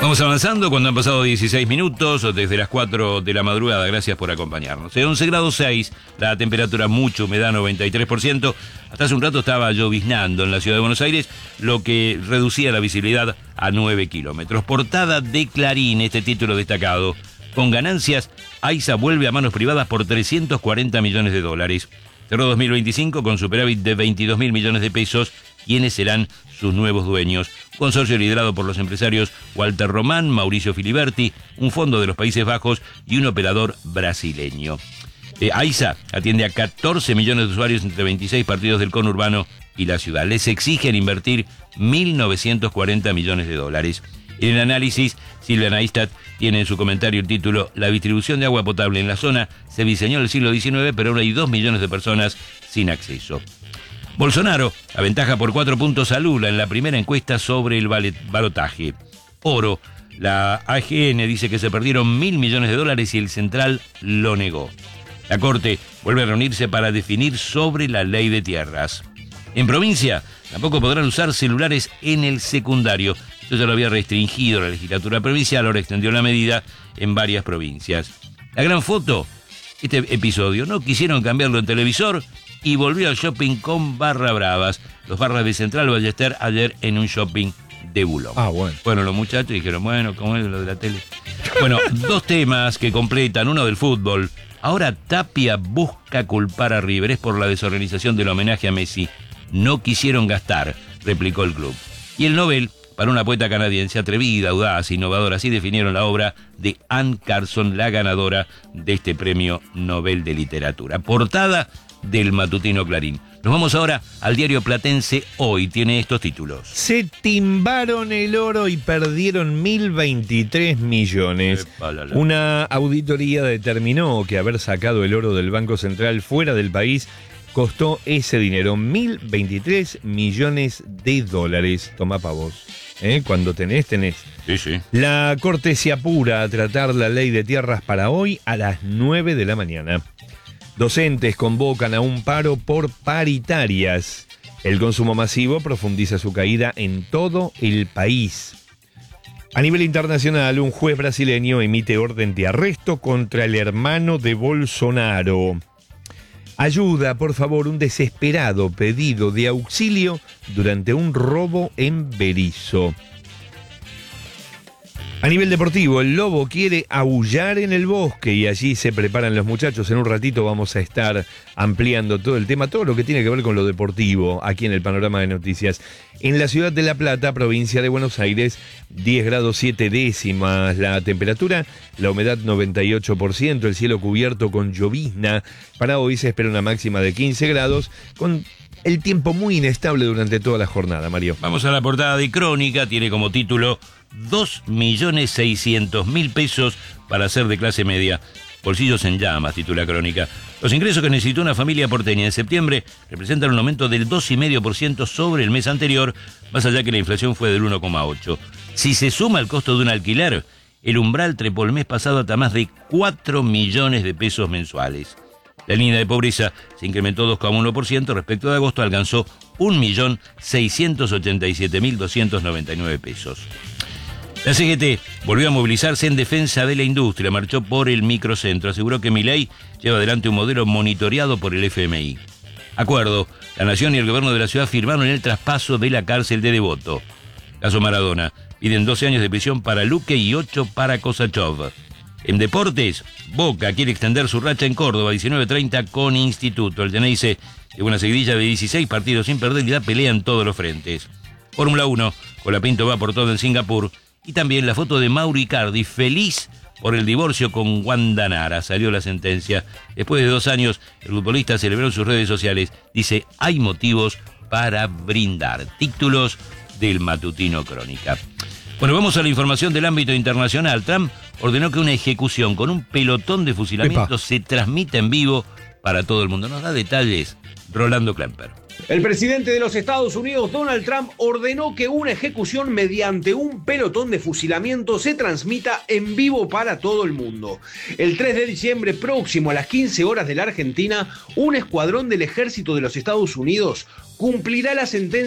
Vamos avanzando cuando han pasado 16 minutos, desde las 4 de la madrugada. Gracias por acompañarnos. 11 grados 6, la temperatura mucha, humedad 93%. Hasta hace un rato estaba lloviznando en la ciudad de Buenos Aires, lo que reducía la visibilidad a 9 kilómetros. Portada de Clarín, este título destacado. Con ganancias, AISA vuelve a manos privadas por 340 millones de dólares. Cerró 2025 con superávit de 22.000 millones de pesos. ¿Quiénes serán sus nuevos dueños? Consorcio liderado por los empresarios Walter Román, Mauricio Filiberti, un fondo de los Países Bajos y un operador brasileño. AISA atiende a 14 millones de usuarios entre 26 partidos del conurbano y la ciudad. Les exigen invertir 1.940 millones de dólares. En el análisis, Silvia Neistat tiene en su comentario el título «La distribución de agua potable en la zona se diseñó en el siglo XIX, pero ahora hay 2 millones de personas sin acceso». Bolsonaro aventaja por 4 puntos a Lula en la primera encuesta sobre el balotaje. Oro, la AGN dice que se perdieron 1.000 millones de dólares y el Central lo negó. La Corte vuelve a reunirse para definir sobre la ley de tierras. En provincia, tampoco podrán usar celulares en el secundario. Esto ya lo había restringido la legislatura provincial, ahora extendió la medida en varias provincias. La gran foto, este episodio, no quisieron cambiarlo en televisor y volvió al shopping con barra bravas. Los barras de Central Ballester ayer en un shopping de Bulón. Bueno. Bueno, los muchachos dijeron, bueno, ¿cómo es lo de la tele? Bueno, 2 temas que completan, uno del fútbol. Ahora Tapia busca culpar a River, es por la desorganización del homenaje a Messi. No quisieron gastar, replicó el club. Y el Nobel para una poeta canadiense atrevida, audaz, innovadora. Así definieron la obra de Anne Carson, la ganadora de este premio Nobel de Literatura. Portada del matutino Clarín. Nos vamos ahora al diario platense Hoy. Tiene estos títulos. Se timbaron el oro y perdieron 1.023 millones. Una auditoría determinó que haber sacado el oro del Banco Central fuera del país costó ese dinero, 1.023 millones de dólares. Toma pa' vos. Cuando tenés. Sí. La Corte se apura a tratar la ley de tierras para hoy a las 9 de la mañana. Docentes convocan a un paro por paritarias. El consumo masivo profundiza su caída en todo el país. A nivel internacional, un juez brasileño emite orden de arresto contra el hermano de Bolsonaro. Ayuda, por favor, un desesperado pedido de auxilio durante un robo en Berisso. A nivel deportivo, el lobo quiere aullar en el bosque y allí se preparan los muchachos. En un ratito vamos a estar ampliando todo el tema, todo lo que tiene que ver con lo deportivo, aquí en el Panorama de Noticias. En la ciudad de La Plata, provincia de Buenos Aires, 10 grados 7 décimas la temperatura, la humedad 98%, el cielo cubierto con llovizna. Para hoy se espera una máxima de 15 grados, con el tiempo muy inestable durante toda la jornada, Mario. Vamos a la portada de Crónica, tiene como título 2.600.000 pesos para ser de clase media. Bolsillos en llamas, titula Crónica. Los ingresos que necesitó una familia porteña en septiembre representan un aumento del 2,5% sobre el mes anterior, más allá que la inflación fue del 1,8%. Si se suma el costo de un alquiler, el umbral trepó el mes pasado hasta más de 4 millones de pesos mensuales. La línea de pobreza se incrementó 2,1% respecto de agosto, alcanzó 1.687.299 pesos. La CGT volvió a movilizarse en defensa de la industria, marchó por el microcentro, aseguró que Milei lleva adelante un modelo monitoreado por el FMI. Acuerdo, la Nación y el gobierno de la ciudad firmaron el traspaso de la cárcel de Devoto. Caso Maradona, piden 12 años de prisión para Luque y 8 para Kosachov. En deportes, Boca quiere extender su racha en Córdoba, 19:30 con Instituto. El Geneise lleva una seguidilla de 16 partidos sin perder y da pelea en todos los frentes. Fórmula 1, Colapinto va por todo en Singapur. Y también la foto de Mauro Icardi, feliz por el divorcio con Wanda Nara. Salió la sentencia. Después de 2 años, el futbolista celebró en sus redes sociales. Dice, hay motivos para brindar. Títulos del matutino Crónica. Bueno, vamos a la información del ámbito internacional. Trump ordenó que una ejecución con un pelotón de fusilamiento se transmita en vivo para todo el mundo. Nos da detalles Rolando Klemper. El presidente de los Estados Unidos, Donald Trump, ordenó que una ejecución mediante un pelotón de fusilamiento se transmita en vivo para todo el mundo. El 3 de diciembre próximo a las 15 horas de la Argentina, un escuadrón del ejército de los Estados Unidos cumplirá la sentencia